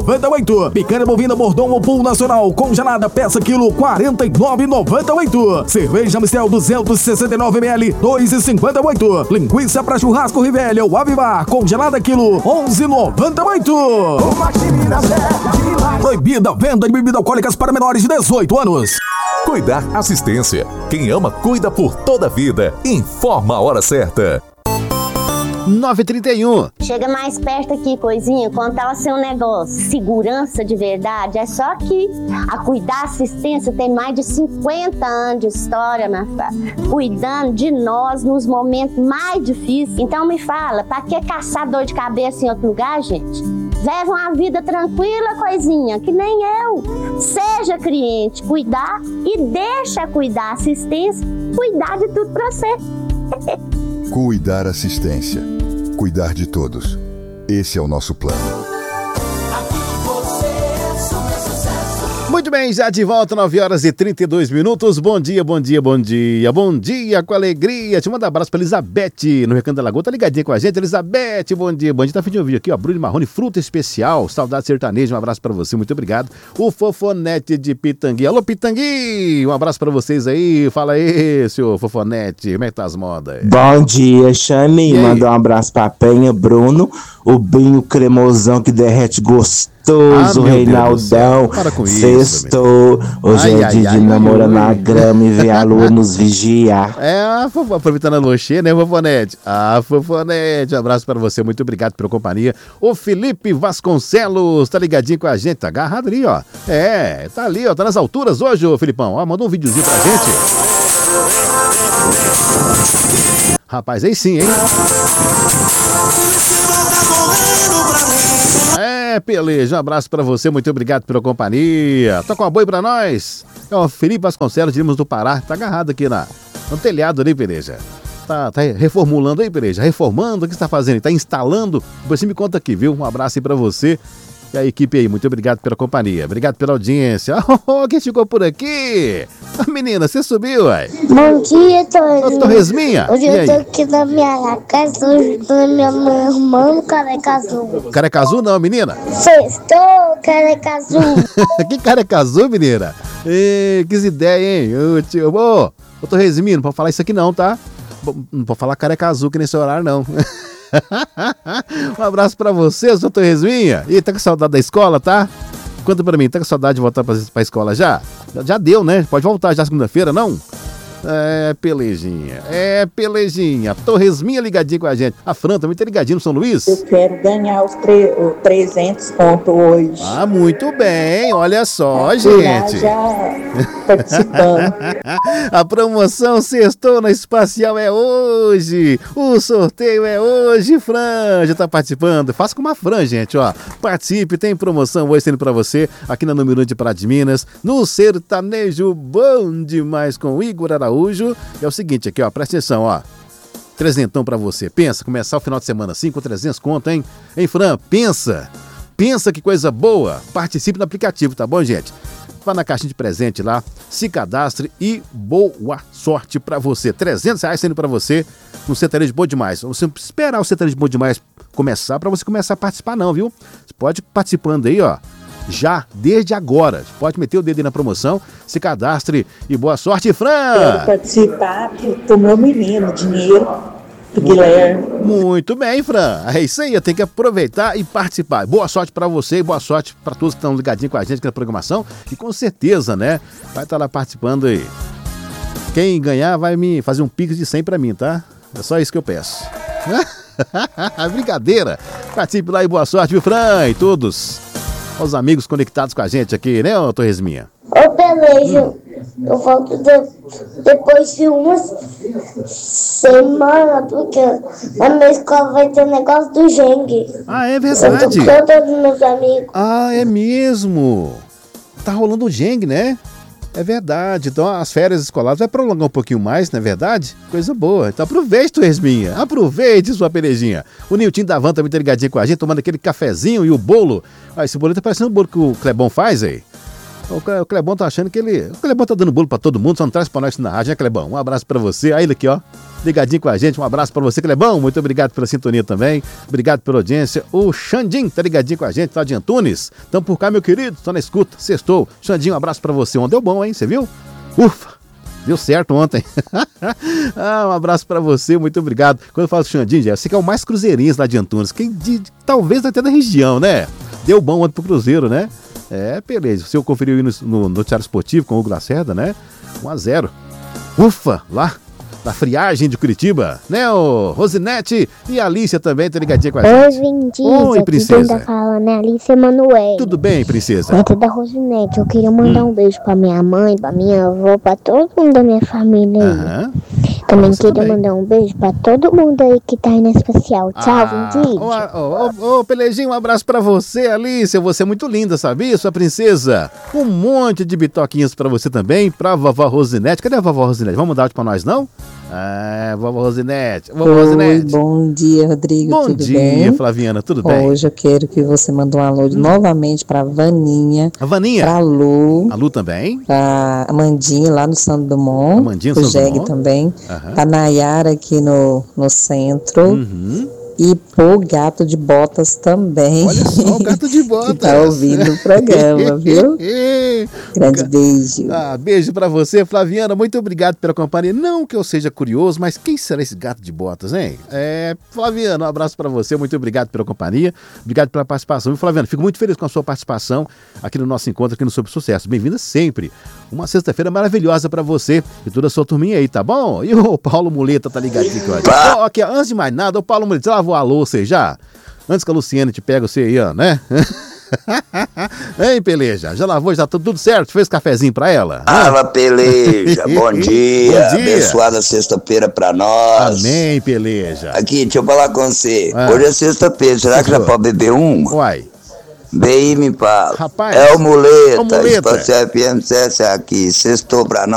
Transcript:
98. Picanha bovina Bordon ou Pool Nacional congelada, peça quilo 49,98. Cerveja Mistel 269ml 2,58. Linguiça para churrasco Rivelli ou Avivar congelada quilo 11,98. Proibida venda de bebidas alcoólicas para menores de 18 anos. Cuidar Assistência. Quem ama, cuida por toda a vida. Informa a hora certa. 9h31. Chega mais perto aqui, coisinha, contar o seu negócio. Segurança de verdade é só aqui. A Cuidar Assistência tem mais de 50 anos de história, minha filha, cuidando de nós nos momentos mais difíceis. Então me fala, pra que caçar dor de cabeça em outro lugar, gente? Leva uma vida tranquila, coisinha, que nem eu. Seja cliente, cuidar e deixa Cuidar Assistência cuidar de tudo pra você. Cuidar Assistência. Cuidar de todos. Esse é o nosso plano. Muito bem, já de volta, 9h32. Bom dia, bom dia, bom dia. Bom dia com alegria. Te manda um abraço pra Elizabeth, no Recanto da Lagoa. Tá ligadinha com a gente, Elizabeth. Bom dia, bom dia. Tá pedindo um vídeo aqui, ó. Bruno Marrone, fruta especial. Saudade sertaneja. Um abraço pra você, muito obrigado. O Fofonete de Pitangui. Alô, Pitangui. Um abraço pra vocês aí. Fala aí, senhor Fofonete. Como é que tá as modas? Bom dia, Xane. Manda um abraço pra Penha, Bruno. O Binho cremosão que derrete gostoso, Reinaldão. Para com isso. Sextou. Hoje é dia de namorar na grama e ver a lua nos vigiar. Aproveitando a lua cheia, né, Fofonete? Fofonete, um abraço para você, muito obrigado pela companhia. O Felipe Vasconcelos, tá ligadinho com a gente, tá agarrado ali, ó. Tá ali, ó, tá nas alturas hoje, ô Filipão. Ó, mandou um videozinho pra gente. Rapaz, aí sim, hein? Peleja, um abraço pra você, muito obrigado pela companhia. Toca uma boi pra nós. É o Felipe Vasconcelos, de Lemos do Pará. Tá agarrado aqui no telhado ali, Peleja. Tá reformulando aí, Peleja? Reformando, o que você tá fazendo? Tá instalando? Depois você me conta aqui, viu? Um abraço aí pra você e a equipe aí. Muito obrigado pela companhia. Obrigado pela audiência. Quem chegou por aqui? Menina, você subiu, ué? Bom dia, Torresminha. Torresminha. Hoje eu tô aqui na minha casa, tô ajudando minha mãe arrumando Careca Azul. Careca Azul não, menina? Sextou, Careca Azul. Que Careca Azul, menina? Que ideia, hein? Ô, Torresminha, não pode falar isso aqui não, tá? Não pode falar Careca Azul que nesse horário, não. Um abraço pra você, seu Torresminha. E tá com saudade da escola, tá? Conta pra mim, tá com saudade de voltar pra escola já? Já deu, né? Pode voltar já segunda-feira, não? Pelejinha. Torresminha ligadinho com a gente. A Fran também tá ligadinho no São Luís? Eu quero ganhar os 300 pontos hoje. Muito bem, olha só, gente. Já participando. A promoção Sextou na Espacial é hoje. O sorteio é hoje, Fran. Já tá participando? Faça como a Fran, gente, ó. Participe, tem promoção hoje sendo pra você aqui na Número 1 de Pará de Minas, no Sertanejo Bom Demais com o Igor Araújo. É o seguinte aqui, ó, presta atenção, ó. Trezentão pra você. Pensa, começar o final de semana assim com 300 conto, hein? Hein, Fran? Pensa que coisa boa. Participe no aplicativo, tá bom, gente? Vá na caixinha de presente lá, se cadastre e boa sorte pra você. R$300 saindo pra você no Sertanejo Bom Demais. Você não precisa esperar o Sertanejo Bom Demais começar pra você começar a participar não, viu? Você pode ir participando aí, ó. Já, desde agora. Você pode meter o dedo aí na promoção, se cadastre e boa sorte, Fran! Quero participar pro meu menino, dinheiro pro Guilherme. Muito bem, Fran. É isso aí, tem que aproveitar e participar. Boa sorte pra você e boa sorte pra todos que estão ligadinhos com a gente aqui na programação. E com certeza, né, vai estar lá participando aí. Quem ganhar vai me fazer um pix de 100 pra mim, tá? É só isso que eu peço. Brincadeira. Participe lá e boa sorte, viu, Fran? E todos os amigos conectados com a gente aqui, né, Torresminha? Ô, Pelejo, eu volto depois de uma semana, porque na minha escola vai ter negócio do Jengue. Ah, é verdade? Eu tô com todos os meus amigos. Ah, é mesmo? Tá rolando o Jengue, né? É verdade. Então as férias escolares vai prolongar um pouquinho mais, não é verdade? Coisa boa. Então aproveite, Torresminha. Aproveite sua pelejinha. O Nilton da Van também tá ligadinho com a gente, tomando aquele cafezinho e o bolo. Ah, esse bolo tá parecendo o bolo que o Clebão faz aí. O Clebão tá achando que o Clebão tá dando bolo pra todo mundo, só não traz pra nós na rádio, né, Clebão? Um abraço pra você. Aí ele aqui, ó, ligadinho com a gente. Um abraço pra você, Clebão. Muito obrigado pela sintonia também. Obrigado pela audiência. O Xandinho tá ligadinho com a gente, lá de Antunes. Tamo por cá, meu querido. Tô na escuta. Sextou. Xandinho, um abraço pra você. Ontem deu bom, hein? Você viu? Ufa! Deu certo ontem. Um abraço pra você, muito obrigado. Quando eu falo Xandinho, você que é o mais cruzeirense lá de Antunes, talvez até da região, né? Deu bom ontem pro Cruzeiro, né? Beleza. O senhor conferiu aí no noticiário esportivo com o Hugo Lacerda, né? 1-0. Ufa, lá da friagem de Curitiba, né? O Rosinete e a Alicia também, tá ligadinha com a gente. Oi, Vindinho. Oi, princesa. Quem tá falando é Alicia Manoel. Tudo bem, princesa? Neto da Rosinete. Eu queria mandar um beijo pra minha mãe, pra minha avó, pra todo mundo da minha família aí. Também queria mandar um beijo pra todo mundo aí que tá aí na especial. Tchau, Vindinho. Ô, Pelejinho, um abraço pra você, Alicia. Você é muito linda, sabia, sua princesa? Um monte de bitoquinhos pra você também, pra vovó Rosinete. Cadê a vovó Rosinete? Vamos dar áudio pra nós, não? Vovó Rosinete. Oi, bom dia, Rodrigo. Bom tudo dia, bem? Flaviana, tudo bem? Hoje eu quero que você mande um alô novamente pra Vaninha. A Vaninha? Pra Lu. A Lu também? Pra Amandinha lá no Santo Dumont. Amandinha, pro Santo Jeg Dumont. também. Pra Nayara aqui no centro. E pro Gato de Botas também. Olha só, o Gato de Botas. Que tá ouvindo o programa, viu? Grande beijo. Beijo pra você, Flaviana. Muito obrigado pela companhia. Não que eu seja curioso, mas quem será esse Gato de Botas, hein? Flaviana, um abraço pra você. Muito obrigado pela companhia. Obrigado pela participação. E, Flaviana, fico muito feliz com a sua participação aqui no nosso encontro, aqui no Sobre Sucesso. Bem-vinda sempre. Uma sexta-feira maravilhosa pra você e toda a sua turminha aí, tá bom? E o Paulo Muleta tá ligadinho com a gente. Aqui, antes de mais nada, o Paulo Muleta, você lavou a louça aí já? Antes que a Luciane te pega você aí, ó, né? Hein, Peleja? Já lavou, já tá tudo certo? Fez cafezinho pra ela? Fala, Peleja, bom dia. Abençoada sexta-feira pra nós. Amém, Peleja. Aqui, deixa eu falar com você. Hoje é sexta-feira, será que já pode beber uma? Uai. Bem, me fala. Rapaz, é o Muleta, Espacial FM, aqui, sextou pra nós.